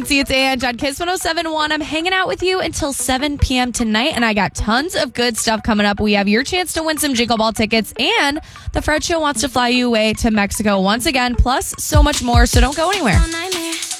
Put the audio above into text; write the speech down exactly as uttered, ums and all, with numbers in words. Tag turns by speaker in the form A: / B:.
A: See, it's Ange on Kiss one oh seven point one. I'm hanging out with you until seven p.m. tonight, and I got tons of good stuff coming up. We have your chance to win some Jingle Ball tickets, and the Fred Show wants to fly you away to Mexico once again, plus so much more, so don't go anywhere.